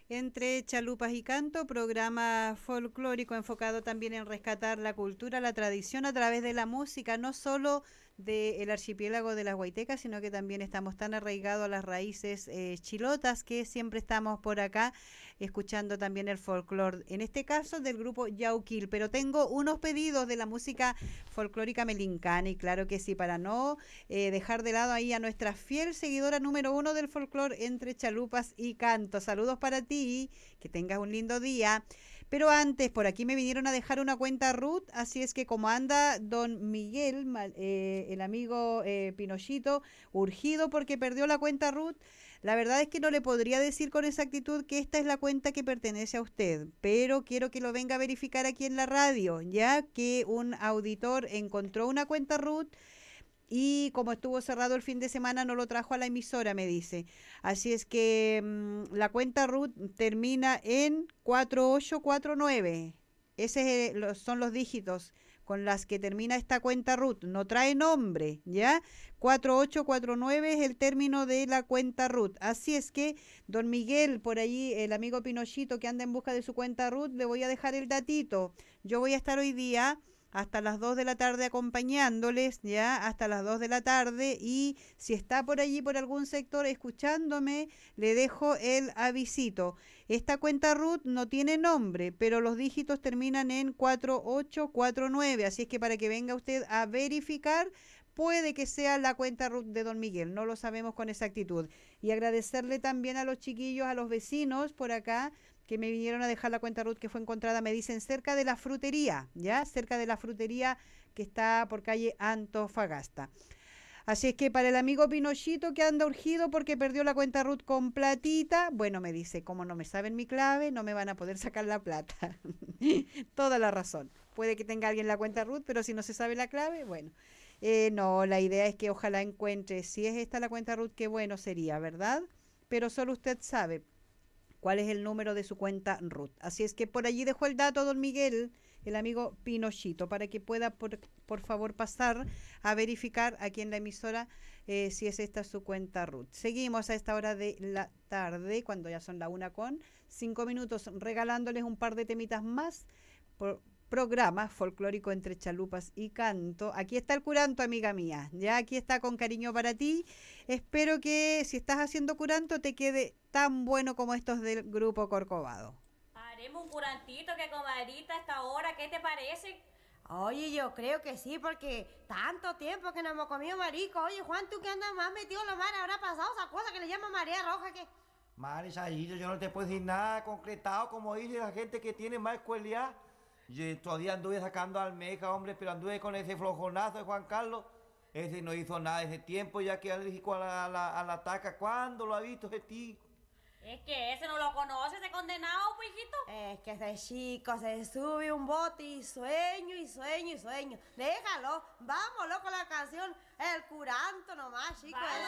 entre chalupas y canto, programa folclórico enfocado también en rescatar la cultura, la tradición a través de la música, no solo del archipiélago de las Huaytecas, sino que también estamos tan arraigados a las raíces chilotas que siempre estamos por acá escuchando también el folclore, en este caso del grupo Yauquil. Pero tengo unos pedidos de la música folclórica melincana y claro que sí, para no dejar de lado ahí a nuestra fiel seguidora número 1 del folclore entre chalupas y canto. Saludos para ti, que tengas un lindo día. Pero antes, por aquí me vinieron a dejar una cuenta Ruth, así es que como anda don Miguel, el amigo Pinochito, urgido porque perdió la cuenta Ruth, la verdad es que no le podría decir con exactitud que esta es la cuenta que pertenece a usted, pero quiero que lo venga a verificar aquí en la radio, ya que un auditor encontró una cuenta Ruth y como estuvo cerrado el fin de semana no lo trajo a la emisora, me dice. Así es que la cuenta Ruth termina en 4849. Son los dígitos con las que termina esta cuenta Ruth. No trae nombre, ¿ya? 4849 es el término de la cuenta Ruth. Así es que, don Miguel, por allí, el amigo Pinochito que anda en busca de su cuenta Ruth, le voy a dejar el datito. Yo voy a estar hoy día hasta las 2 de la tarde acompañándoles, ya, hasta las 2 de la tarde, y si está por allí, por algún sector, escuchándome, le dejo el avisito. Esta cuenta Ruth no tiene nombre, pero los dígitos terminan en 4849, así es que para que venga usted a verificar, puede que sea la cuenta Ruth de don Miguel, no lo sabemos con exactitud. Y agradecerle también a los chiquillos, a los vecinos por acá, que me vinieron a dejar la cuenta Ruth que fue encontrada, me dicen, cerca de la frutería, ¿ya? Cerca de la frutería que está por calle Antofagasta. Así es que para el amigo Pinochito que anda urgido porque perdió la cuenta Ruth con platita, bueno, me dice, como no me saben mi clave, no me van a poder sacar la plata. Toda la razón. Puede que tenga alguien la cuenta Ruth, pero si no se sabe la clave, bueno. No, la idea es que ojalá encuentre, si es esta la cuenta Ruth, qué bueno sería, ¿verdad? Pero solo usted sabe cuál es el número de su cuenta Ruth. Así es que por allí dejó el dato don Miguel, el amigo Pinochito, para que pueda por favor pasar a verificar aquí en la emisora si es esta su cuenta Ruth. Seguimos a esta hora de la tarde, cuando ya son la 1:05, regalándoles un par de temitas más por programa folclórico entre chalupas y canto. Aquí está el curanto, amiga mía. Ya aquí está con cariño para ti. Espero que si estás haciendo curanto te quede tan bueno como estos del grupo Corcovado. Haremos un curantito que comadrita a esta hora, ¿qué te parece? Oye, yo creo que sí, porque tanto tiempo que no hemos comido marisco. Oye, Juan, tú que andas más metido en la mar, habrá pasado esa cosa que le llaman marea roja que... Marisayito, yo no te puedo decir nada concretado, como dice la gente que tiene más escuela. Yo todavía anduve sacando almeja, hombre, pero anduve con ese flojonazo de Juan Carlos. Ese no hizo nada ese tiempo, ya que alérgico a la taca. ¿Cuándo lo ha visto ese tío? Es que ese no lo conoce, ese condenado, pues, hijito. Es que ese chico se sube un bote y sueño y sueño y sueño. Déjalo, vámonos con la canción El Curanto nomás, chico.